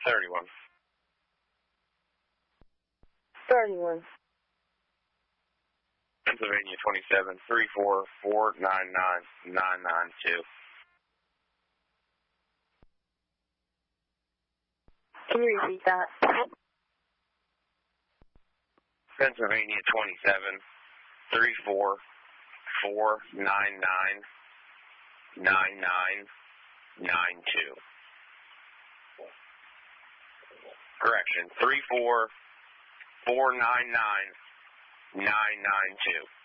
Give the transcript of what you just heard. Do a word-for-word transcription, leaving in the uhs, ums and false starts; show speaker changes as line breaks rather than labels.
thirty-one.
thirty-one.
Pennsylvania twenty-seven, three four four nine nine nine nine two.
Can you repeat that?
Pennsylvania twenty-seven, three four four nine nine nine nine nine two. Correction, three four four nine nine nine nine two.